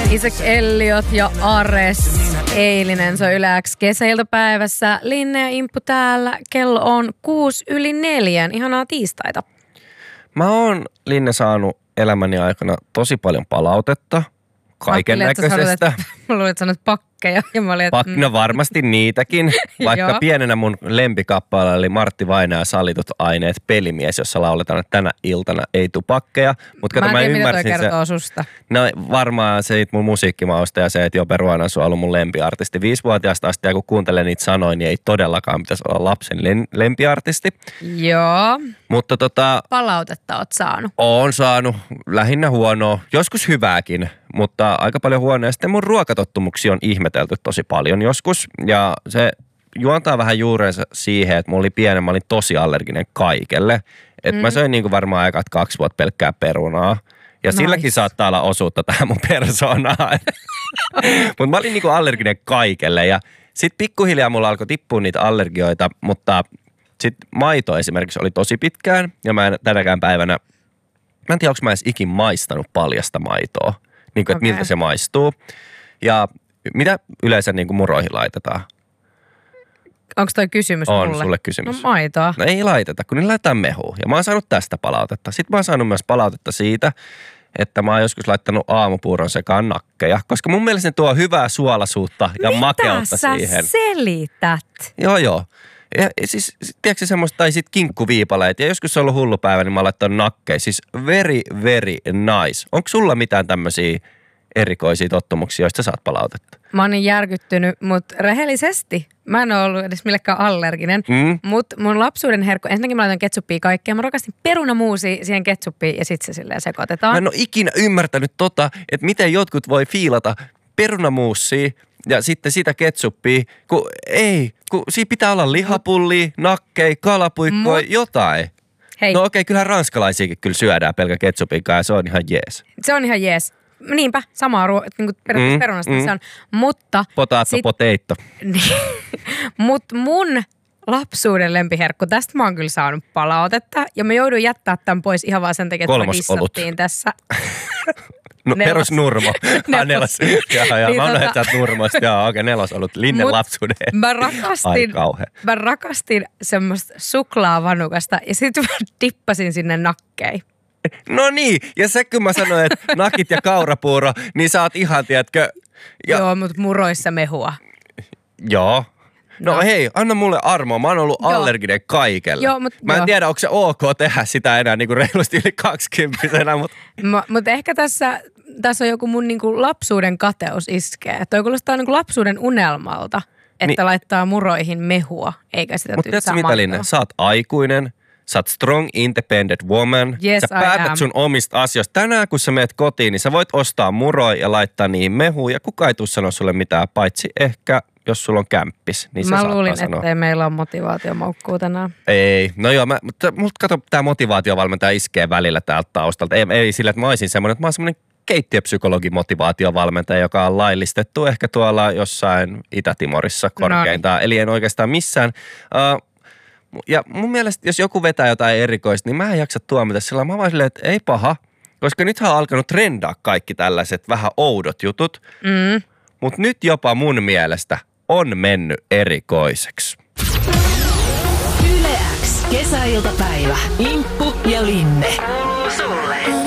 Isaac Elliot ja Ares. Eilinen se on Yle X kesäiltapäivässä. Linne ja Imppu täällä. Kello on 3:06. Ihanaa tiistaita. Mä oon, Linne, saanut elämäni aikana tosi paljon palautetta kaiken näköisestä. Mä luulen, että sanot pakkeja. Ja mä olin, että... No varmasti niitäkin, vaikka pienenä mun lempikappaleella oli Martti Vainaa Sallitut aineet Pelimies, jossa lauletaan, että tänä iltana ei tuu pakkeja. Mä en tiedä, mitä toi kertoo susta. No varmaan se mun musiikkimausta ja se, että Jope Ruonansuu on ollut mun lempiartisti 5-vuotiaasta asti. Ja kun kuuntelen niitä sanoja, niin ei todellakaan pitäisi olla lapsen lempiartisti. Joo. Mutta palautetta oot saanut. Oon saanut. Lähinnä huonoa. Joskus hyvääkin, mutta aika paljon huonoa. Sitten mun ruokatottumuksia on ihmetelty tosi paljon joskus. Ja se juontaa vähän juurensa siihen, että mulla oli pienen, mä olin tosi allerginen kaikelle. Että mä söin niin kuin varmaan aikaa 2 vuotta pelkkää perunaa. Ja silläkin saattaa olla osuutta tähän mun persoonaan. Mutta mä olin niin kuin allerginen kaikelle. Ja sit pikkuhiljaa mulla alkoi tippua niitä allergioita, mutta sitten maito esimerkiksi oli tosi pitkään. Ja mä en tänäkään päivänä, mä en tiedä, onko mä edes ikin maistanut paljasta maitoa. Niin kuin, että miltä se maistuu. Ja mitä yleensä niin kuin muroihin laitetaan? Onko toi kysymys mulle? On sulle kysymys. No maitoa. No ei laiteta, kun niillä laitetaan mehua. Ja mä oon saanut tästä palautetta. Sitten mä oon saanut myös palautetta siitä, että mä oon joskus laittanut aamupuuron sekaan nakkeja. Koska mun mielestä ne tuo hyvää suolaisuutta ja makeutta siihen. Mitä sä selität? Joo. Ja siis, tiedätkö semmoista, tai sit kinkkuviipaleet. Ja joskus se on ollut hullu päivä, niin mä oon laittanut nakkeja. Siis very, very nice. Onko sulla mitään tämmöisiä erikoisia tottumuksia, joista saat palautetta? Mä oon niin järkyttynyt, mutta rehellisesti mä en ole ollut edes millekään allerginen. Mutta mun lapsuuden herkku, ensinnäkin mä laitan ketsuppia kaikkea. Mä rakastin perunamuusia siihen ketsuppiin ja sit se silleen sekoitetaan. Mä en ole ikinä ymmärtänyt että miten jotkut voi fiilata perunamuusia ja sitten sitä ketsuppia, kun siinä pitää olla lihapullia, nakkeja, kalapuikkoja, jotain. Hei. No okei, kyllähän ranskalaisiakin kyllä syödään pelkä ketsupinkaan ja se on ihan jees. Se on ihan jees. Niinpä, samaa niin periaatteessa perunasta se on. Mutta potato. Mutta mun lapsuuden lempiherkku, tästä mä oon kyllä saanut palautetta. Ja mä joudun jättää tämän pois ihan vaan sen takia, että me dissattiin tässä. No, perusnurmo. Nelos. Niin, mä annoin, että sä oot nurmoista. Joo, okei, nelosolut. Linnen lapsuuden. Mä rakastin semmoista suklaavanukasta ja sit mä dippasin sinne nakkeihin. No niin, ja se kun mä sanoin, että nakit ja kaurapuuro, niin sä oot ihan, tiedätkö... Joo, mutta muroissa mehua. Joo. No hei, anna mulle armoa. Mä oon ollut allerginen kaikelle. Mä en tiedä, onko se ok tehdä sitä enää niin kuin reilusti yli 20-vuotiaana, mutta... Mutta ehkä tässä on joku mun niin kuin lapsuuden kateus iskee. Toi kuulostaa niin kuin lapsuuden unelmalta, että laittaa muroihin mehua, eikä sitä mutta tiedätkö mitä, Linne? Sä oot aikuinen. Sä oot strong, independent woman. Yes, sä päätät sun omista asioista. Tänään kun sä meet kotiin, niin sä voit ostaa muroja ja laittaa niihin mehua. Ja kukaan ei tule sanoa sulle mitään, paitsi ehkä jos sulla on kämppis. Niin mä luulin, ettei meillä ole motivaatiomoukkuu tänään. Ei. No joo, mutta kato, tää motivaatiovalmentaja iskee välillä täältä taustalta. Ei sillä, että mä olisin semmoinen, että mä oon semmoinen keittiöpsykologi motivaatiovalmentaja, joka on laillistettu ehkä tuolla jossain Itä-Timorissa korkeintaan. No. Eli en oikeastaan missään... Ja mun mielestä, jos joku vetää jotain erikoista, niin mä en jaksa tuomita sillä. Mä vaan silleen, että ei paha, koska nythän on alkanut trendaa kaikki tällaiset vähän oudot jutut. Mutta nyt jopa mun mielestä on mennyt erikoiseksi. Yle X, kesäiltapäivä. Imppu ja Linne. Kuuluu sulle.